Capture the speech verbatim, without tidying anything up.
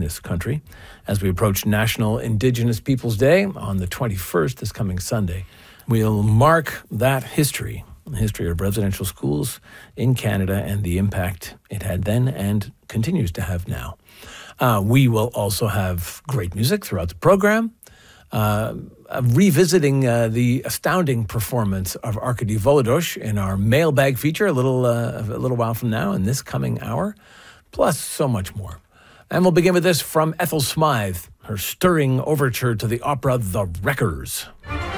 this country as we approach National Indigenous Peoples Day on the twenty-first, this coming Sunday. We'll mark that history, the history of residential schools in Canada and the impact it had then and continues to have now. Uh, we will also have great music throughout the program. Uh, revisiting uh, the astounding performance of Arkady Volodosh in our mailbag feature a little uh, a little while from now in this coming hour, plus so much more. And we'll begin with this from Ethel Smythe, her stirring overture to the opera The Wreckers.